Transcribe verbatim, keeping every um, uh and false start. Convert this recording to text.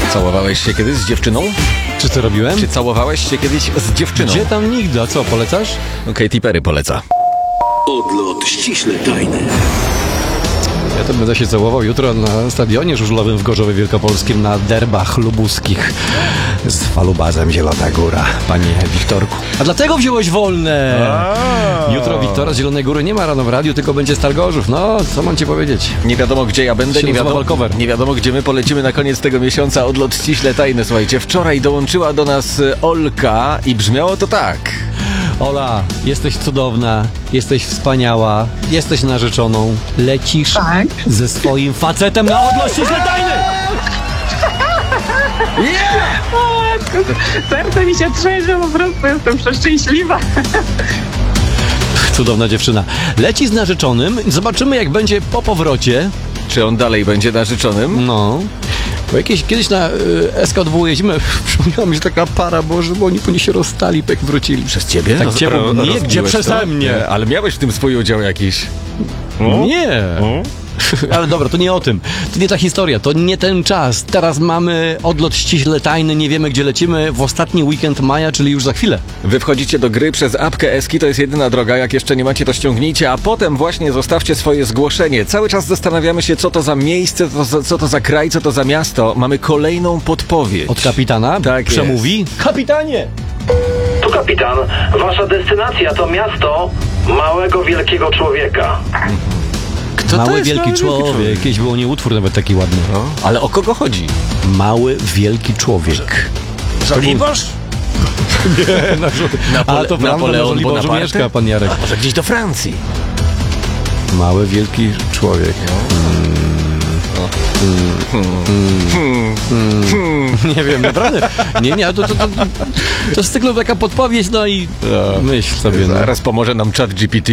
Całowałeś się kiedyś z dziewczyną? Czy co robiłem? Czy całowałeś się kiedyś z dziewczyną? Gdzie tam nigdy, a co, polecasz? Katy Perry poleca. Odlot ściśle tajny. Ja to będę się całował jutro na stadionie żużlowym w Gorzowie Wielkopolskim na derbach lubuskich z falubazem Zielona Góra, panie Wiktorku. A dlatego wziąłeś wolne! Jutro Wiktora z Zielonej Góry nie ma rano w radiu, tylko będzie Stal Gorzów. No, co mam ci powiedzieć? Nie wiadomo, gdzie ja będę, nie wiadomo, nie wiadomo, gdzie my polecimy na koniec tego miesiąca. Odlot ściśle tajny. Słuchajcie, wczoraj dołączyła do nas Olka i brzmiało to tak. Ola, jesteś cudowna, jesteś wspaniała, jesteś narzeczoną, lecisz Tak. ze swoim facetem na odlot ściśle tajny! Serce mi się trzęsie, po prostu jestem przeszczęśliwa. Cudowna dziewczyna. Leci z narzeczonym, zobaczymy jak będzie po powrocie. Czy on dalej będzie narzeczonym? No. Bo jakieś, kiedyś na y, S K dwa jeździmy, przypomniała mi się taka para, Boże, bo oni później się rozstali, jak wrócili. Przez ciebie? Tak cię, Ro- nie, rozbiłeś gdzie przeze to? mnie. Nie, ale miałeś w tym swój udział jakiś. Nie. Ale dobra, to nie o tym. To nie ta historia, to nie ten czas. Teraz mamy odlot ściśle tajny, nie wiemy gdzie lecimy w ostatni weekend maja, czyli już za chwilę. Wy wchodzicie do gry przez apkę Eski, to jest jedyna droga, jak jeszcze nie macie, to ściągnijcie, a potem właśnie zostawcie swoje zgłoszenie. Cały czas zastanawiamy się, co to za miejsce, co, za- co to za kraj, co to za miasto. Mamy kolejną podpowiedź. Od kapitana Tak przemówi. Kapitanie! Tu kapitan, wasza destynacja to miasto małego, wielkiego człowieka. Kto to Mały, jest wielki mały, człowiek. Jakieś było nie utwór nawet taki ładny. No, ale o kogo chodzi? Mały, wielki człowiek. Żoliborz? Nie, na Napole- A to prawda, Napoleon na Żoliborzu Bonaparte? mieszka pan Jarek. A może gdzieś do Francji? Mały, wielki człowiek. Nie wiem, naprawdę. Nie, nie, to, to, to, to z cyklu taka podpowiedź, no i myśl sobie. No. Zaraz pomoże nam czat G P T.